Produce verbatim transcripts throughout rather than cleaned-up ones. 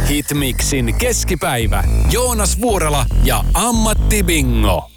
Hitmixin keskipäivä. Joonas Vuorela ja Ammatti Bingo.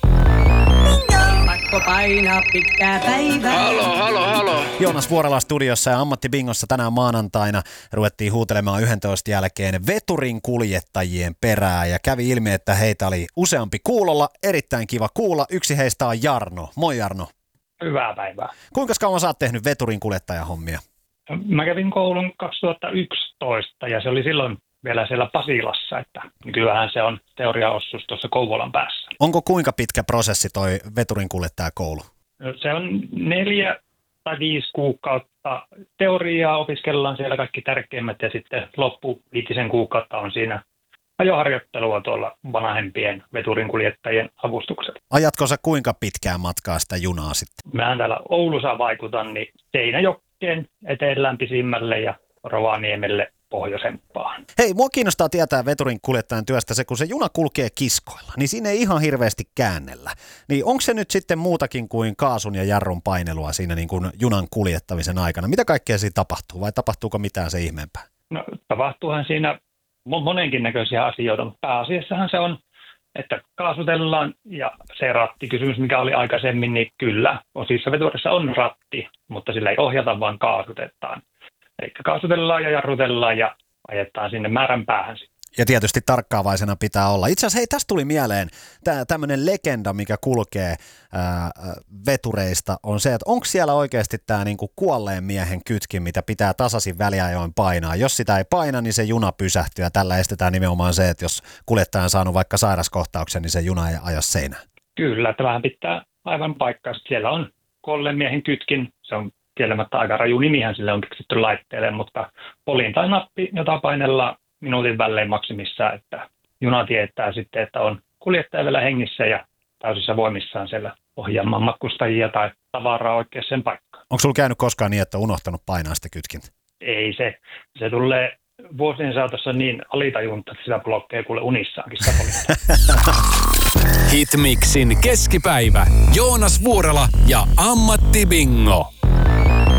Pakko painaa pitkää päivää. Halo, halo, halo. Joonas Vuorela studiossa ja Ammatti Bingossa tänään maanantaina ruvettiin huutelemaan yksitoista jälkeen veturin kuljettajien perää ja kävi ilmi, että heitä oli useampi kuulolla. Erittäin kiva kuulla. Yksi heistä on Jarno. Moi Jarno. Hyvää päivää. Kuinka kauan sä oot tehnyt veturin kuljettajahommia? Mä kävin koulun kaksituhattayksitoista ja se oli silloin vielä siellä Pasilassa, että kyllähän se on teoriaosuus tuossa Kouvolan päässä. Onko kuinka pitkä prosessi toi veturin kuljettajakoulu? Se on neljä tai viisi kuukautta teoriaa, opiskellaan siellä kaikki tärkeimmät ja sitten loppu viitisen kuukautta on siinä ajoharjoittelua tuolla vanhempien veturin kuljettajien avustuksella. Ajatko sä kuinka pitkään matkaa sitä junaa sitten? Mä täällä Oulussa vaikutan, niin Seinäjokkeen etelään pisimmälle ja Rovaniemelle pohjoisempaan. Hei, mua kiinnostaa tietää veturin kuljettajan työstä se, kun se juna kulkee kiskoilla, niin siinä ei ihan hirveästi käännellä. Niin onko se nyt sitten muutakin kuin kaasun ja jarrun painelua siinä niin kuin junan kuljettamisen aikana? Mitä kaikkea siinä tapahtuu vai tapahtuuko mitään se ihmeempää? No tapahtuuhan siinä monenkin näköisiä asioita, mutta pääasiassahan se on, että kaasutellaan ja se rattikysymys, mikä oli aikaisemmin, niin kyllä osissa veturissa on ratti, mutta sillä ei ohjata, vaan kaasutetaan. Eli kaasutellaan ja jarrutellaan ja ajetaan sinne määrän päähän. Ja tietysti tarkkaavaisena pitää olla. Itse asiassa hei, tästä tuli mieleen tämä tämmöinen legenda, mikä kulkee ää, vetureista, on se, että onko siellä oikeasti tämä niinku kuolleen miehen kytkin, mitä pitää tasaisin väliajoin painaa. Jos sitä ei paina, niin se juna pysähtyy ja tällä estetään nimenomaan se, että jos kuljettaja on saanut vaikka sairaskohtauksen, niin se juna ei aja seinään. Kyllä, tämähän pitää aivan paikkaa. Siellä on kuolleen miehen kytkin, se on kielemättä aika raju nimihän sille on keksitty laitteelle, mutta poliin tai nappi, jota painellaan minuutin välein maksimissaan, että juna tietää sitten, että on kuljettaja vielä hengissä ja täysissä voimissaan siellä ohjaamaan matkustajia tai tavaraa oikeaan paikkaan. Onko sulla käynyt koskaan niin, että on unohtanut painaa sitä kytkintä? Ei se. Se tulee vuosien saatossa niin alitajunta, että sitä blokkee kuule unissaankin sitä poliittaa. Hitmixin keskipäivä. Joonas Vuorela ja Ammatti Bingo.